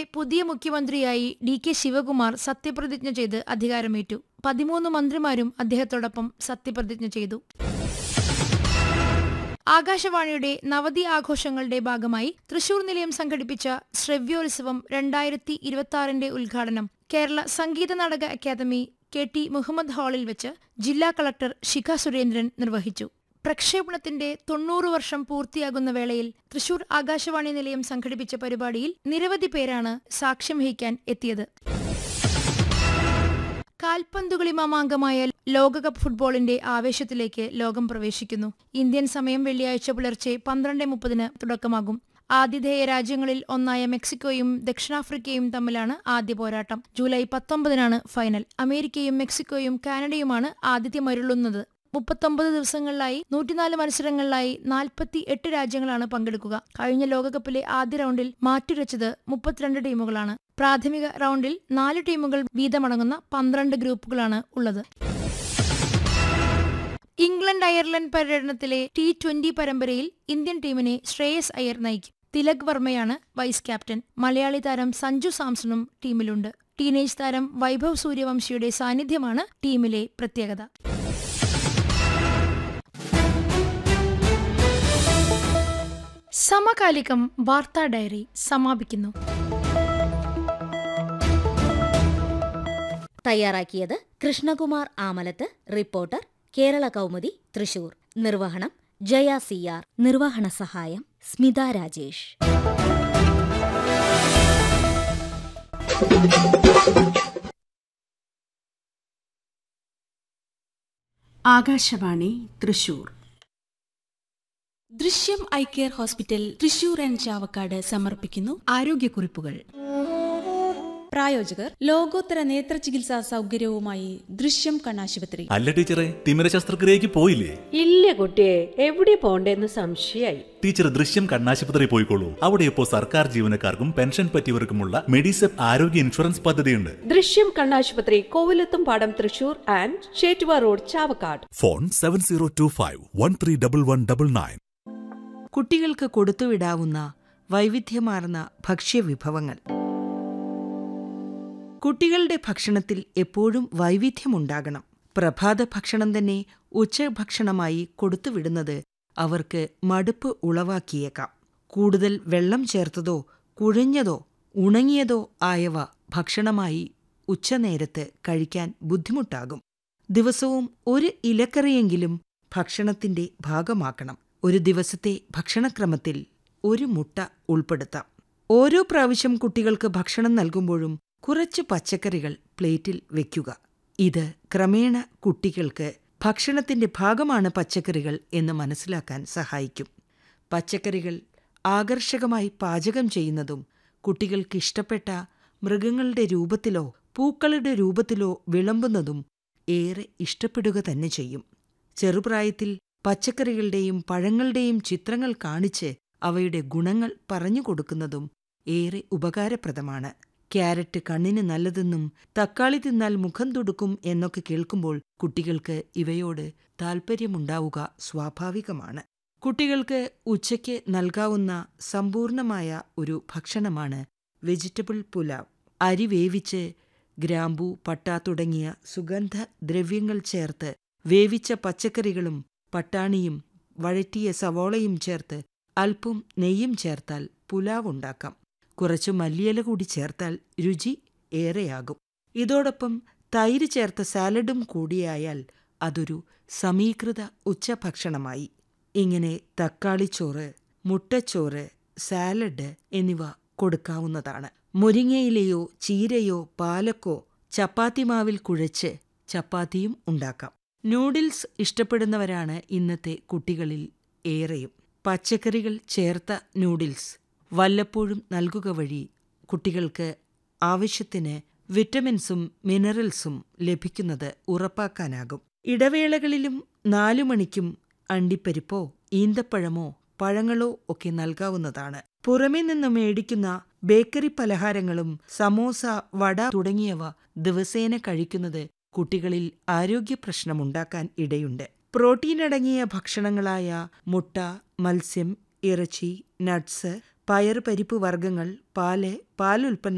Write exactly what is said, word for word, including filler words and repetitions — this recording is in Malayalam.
പുതിയ മുഖ്യമന്ത്രിയായി ഡി കെ ശിവകുമാർ സത്യപ്രതിജ്ഞ ചെയ്ത് അധികാരമേറ്റു. പതിമൂന്ന് മന്ത്രിമാരും അദ്ദേഹത്തോടൊപ്പം സത്യപ്രതിജ്ഞ ചെയ്തു. ആകാശവാണിയുടെ നവതി ആഘോഷങ്ങളുടെ ഭാഗമായി തൃശൂർ നിലയം സംഘടിപ്പിച്ച ശ്രവ്യോത്സവം രണ്ടായിരത്തി ഇരുപത്തിയാറിന്റെ ഉദ്ഘാടനം Kerala Sangeetha Nataka academy K T Muhammad ഹാളിൽ വെച്ച് ജില്ലാ കളക്ടർ ശിഖ സുരേന്ദ്രൻ നിർവഹിച്ചു. പ്രക്ഷേപണത്തിന്റെ തൊണ്ണൂറ് വർഷം പൂർത്തിയാകുന്ന വേളയിൽ തൃശൂർ ആകാശവാണി നിലയം സംഘടിപ്പിച്ച പരിപാടിയിൽ നിരവധി പേരാണ് സാക്ഷ്യം വഹിക്കാൻ എത്തിയത്. കാൽപന്തുകളി മാമാങ്കമായ ലോകകപ്പ് ഫുട്ബോളിന്റെ ആവേശത്തിലേക്ക് ലോകം പ്രവേശിക്കുന്നു. ഇന്ത്യൻ സമയം വെള്ളിയാഴ്ച പുലർച്ചെ പന്ത്രണ്ട് മുപ്പതിന് തുടക്കമാകും. ആതിഥേയ രാജ്യങ്ങളിൽ ഒന്നായ മെക്സിക്കോയും ദക്ഷിണാഫ്രിക്കയും തമ്മിലാണ് ആദ്യ പോരാട്ടം. July പത്തൊമ്പതിനാണ് final. അമേരിക്കയും മെക്സിക്കോയും കാനഡയുമാണ് ആതിഥ്യമരുളുന്നത്. മുപ്പത്തൊമ്പത് ദിവസങ്ങളിലായി നൂറ്റിനാല് മത്സരങ്ങളിലായി നാൽപ്പത്തി എട്ട് രാജ്യങ്ങളാണ് പങ്കെടുക്കുക. കഴിഞ്ഞ ലോകകപ്പിലെ ആദ്യ റൗണ്ടിൽ മാറ്റുരച്ചത് മുപ്പത്തിരണ്ട് ടീമുകളാണ്. പ്രാഥമിക റൗണ്ടിൽ നാല് ടീമുകൾ വീതമടങ്ങുന്ന പന്ത്രണ്ട് ഗ്രൂപ്പുകളാണ് ഉള്ളത്. ഇംഗ്ലണ്ട് അയർലൻഡ് പര്യടനത്തിലെ ടി ട്വന്റി പരമ്പരയിൽ ഇന്ത്യൻ ടീമിനെ ശ്രേയസ് അയ്യർ നയിക്കും. Tilak വർമ്മയാണ് vice captain. മലയാളി താരം സഞ്ജു സാംസണും ടീമിലുണ്ട്. ടീനേജ് താരം വൈഭവ് സൂര്യവംശിയുടെ സാന്നിധ്യമാണ് ടീമിലെ പ്രത്യേകത. സമകാലികം വാർത്താ ഡയറി സമാപിക്കുന്നു. തയ്യാറാക്കിയത് കൃഷ്ണകുമാർ ആമലത്ത്. റിപ്പോർട്ടർ കേരള കൗമുദി തൃശൂർ. നിർവഹണം ജയ സി ആർ. നിർവഹണ സഹായം സ്മിത രാജേഷ്. ആകാശവാണി തൃശൂർ. ദൃശ്യം eye care hospital Thrissur and Chavakkad സമർപ്പിക്കുന്നു ആരോഗ്യക്കുറിപ്പുകൾ. പ്രായോജകർ ലോകോത്തര നേത്ര ചികിത്സാ സൗകര്യവുമായി ദൃശ്യം കണ്ണാശുപത്രി. അല്ല ടീച്ചറെ, തിമിര ശസ്ത്രക്രിയക്ക് പോയില്ലേ? ഇല്ല കുട്ടിയെ, എവിടെ പോണ്ടേന്ന് സംശയായി. ടീച്ചർ ദൃശ്യം കണ്ണാശുപത്രി പോയിക്കോളൂ. അവിടെ ഇപ്പോൾ സർക്കാർ ജീവനക്കാർക്കും പെൻഷൻ പറ്റിയവർക്കുമുള്ള മെഡിസെപ് ആരോഗ്യ ഇൻഷുറൻസ് പദ്ധതിയുണ്ട്. ദൃശ്യം കണ്ണാശുപത്രി, കോവിലത്തും പാടം, Thrissur and Chettuva road, Chavakkad. Phone seven zero to five one three double one double nine. കുട്ടികൾക്ക് കൊടുത്തുവിടാവുന്ന വൈവിധ്യമാർന്ന ഭക്ഷ്യവിഭവങ്ങൾ. കുട്ടികളുടെ ഭക്ഷണത്തിൽ എപ്പോഴും വൈവിധ്യമുണ്ടാകണം. പ്രഭാത ഭക്ഷണം തന്നെ ഉച്ചഭക്ഷണമായി കൊടുത്തുവിടുന്നത് അവർക്ക് മടുപ്പ് ഉളവാക്കിയേക്കാം. കൂടുതൽ വെള്ളം ചേർത്തതോ കുഴഞ്ഞതോ ഉണങ്ങിയതോ ആയവ ഭക്ഷണമായി ഉച്ചനേരത്ത് കഴിക്കാൻ ബുദ്ധിമുട്ടാകും. ദിവസവും ഒരു ഇലക്കറിയെങ്കിലും ഭക്ഷണത്തിന്റെ ഭാഗമാക്കണം. ഒരു ദിവസത്തെ ഭക്ഷണക്രമത്തിൽ ഒരു മുട്ട ഉൾപ്പെടുത്താം. ഓരോ പ്രാവശ്യം കുട്ടികൾക്ക് ഭക്ഷണം നൽകുമ്പോഴും കുറച്ച് പച്ചക്കറികൾ പ്ലേറ്റിൽ വെക്കുക. ഇത് ക്രമേണ കുട്ടികൾക്ക് ഭക്ഷണത്തിന്റെ ഭാഗമാണ് പച്ചക്കറികൾ എന്ന് മനസ്സിലാക്കാൻ സഹായിക്കും. പച്ചക്കറികൾ ആകർഷകമായി പാചകം ചെയ്യുന്നതും കുട്ടികൾക്കിഷ്ടപ്പെട്ട മൃഗങ്ങളുടെ രൂപത്തിലോ പൂക്കളുടെ രൂപത്തിലോ വിളമ്പുന്നതും ഏറെ ഇഷ്ടപ്പെടുക തന്നെ ചെയ്യും. ചെറുപ്രായത്തിൽ പച്ചക്കറികളുടെയും പഴങ്ങളുടെയും ചിത്രങ്ങൾ കാണിച്ച് അവയുടെ ഗുണങ്ങൾ പറഞ്ഞുകൊടുക്കുന്നതും ഏറെ ഉപകാരപ്രദമാണ്. ക്യാരറ്റ് കണ്ണിന് നല്ലതെന്നും തക്കാളി തിന്നാൽ മുഖം തുടുക്കും എന്നൊക്കെ കേൾക്കുമ്പോൾ കുട്ടികൾക്ക് ഇവയോട് താൽപ്പര്യമുണ്ടാവുക സ്വാഭാവികമാണ്. കുട്ടികൾക്ക് ഉച്ചയ്ക്ക് നൽകാവുന്ന സമ്പൂർണമായ ഒരു ഭക്ഷണമാണ് വെജിറ്റബിൾ പുലാവ്. അരി വേവിച്ച് ഗ്രാമ്പൂ, പട്ട തുടങ്ങിയ സുഗന്ധ ദ്രവ്യങ്ങൾ ചേർത്ത് വേവിച്ച പച്ചക്കറികളും പട്ടാണിയും വഴറ്റിയ സവോളയും ചേർത്ത് അല്പം നെയ്യും ചേർത്താൽ പുലാവ് ഉണ്ടാക്കാം. കുറച്ചു മല്ലിയില കൂടി ചേർത്താൽ രുചി ഏറെയാകും. ഇതോടൊപ്പം തൈര് ചേർത്ത സാലഡും കൂടിയായാൽ അതൊരു സമീകൃത ഉച്ചഭക്ഷണമായി. ഇങ്ങനെ തക്കാളിച്ചോറ്, മുട്ടച്ചോറ്, സാലഡ് എന്നിവ കൊടുക്കാവുന്നതാണ്. മുരിങ്ങയിലയോ ചീരയോ പാലക്കോ ചപ്പാത്തി മാവിൽ കുഴച്ച് ചപ്പാത്തിയും ഉണ്ടാക്കാം. നൂഡിൽസ് ഇഷ്ടപ്പെടുന്നവരാണ് ഇന്നത്തെ കുട്ടികളിൽ ഏറെയും. പച്ചക്കറികൾ ചേർത്ത നൂഡിൽസ് വല്ലപ്പോഴും നൽകുക വഴി കുട്ടികൾക്ക് ആവശ്യത്തിന് വിറ്റമിൻസും മിനറൽസും ലഭിക്കുന്നത് ഉറപ്പാക്കാനാകും. ഇടവേളകളിലും നാലു മണിക്കും അണ്ടിപ്പരിപ്പോ ഈന്തപ്പഴമോ പഴങ്ങളോ ഒക്കെ നൽകാവുന്നതാണ്. പുറമേ നിന്ന് മേടിക്കുന്ന ബേക്കറി പലഹാരങ്ങളും സമോസ, വട തുടങ്ങിയവ ദിവസേന കഴിക്കുന്നത് കുട്ടികളിൽ ആരോഗ്യപ്രശ്നമുണ്ടാക്കാൻ ഇടയുണ്ട്. പ്രോട്ടീനടങ്ങിയ ഭക്ഷണങ്ങളായ മുട്ട, മത്സ്യം, ഇറച്ചി, നട്ട്സ്, പയർ, പരിപ്പ് വർഗ്ഗങ്ങൾ, പാല്, പാലുൽപ്പന്ന